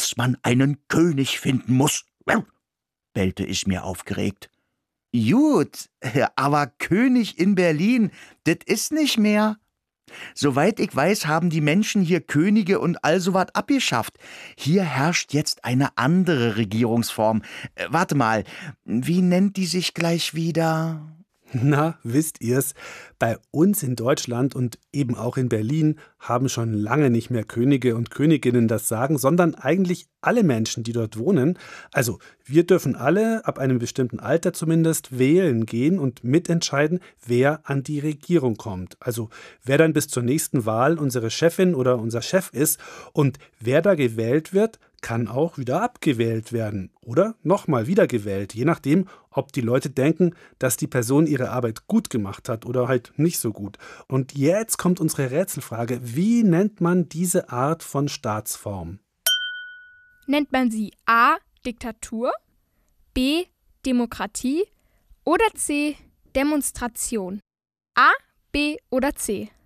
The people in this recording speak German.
dass man einen König finden muss, bellte ich mir aufgeregt. Gut, aber König in Berlin, das ist nicht mehr. Soweit ich weiß, haben die Menschen hier Könige und all so was abgeschafft. Hier herrscht jetzt eine andere Regierungsform. Warte mal, wie nennt die sich gleich wieder? Na, wisst ihr's? Bei uns in Deutschland und eben auch in Berlin haben schon lange nicht mehr Könige und Königinnen das Sagen, sondern eigentlich alle Menschen, die dort wohnen. Also wir dürfen alle, ab einem bestimmten Alter zumindest, wählen gehen und mitentscheiden, wer an die Regierung kommt. Also wer dann bis zur nächsten Wahl unsere Chefin oder unser Chef ist und wer da gewählt wird, kann auch wieder abgewählt werden oder nochmal wiedergewählt, je nachdem, ob die Leute denken, dass die Person ihre Arbeit gut gemacht hat oder halt nicht so gut. Und jetzt kommt unsere Rätselfrage: Wie nennt man diese Art von Staatsform? Nennt man sie A. Diktatur, B. Demokratie oder C. Demonstration? A, B oder C?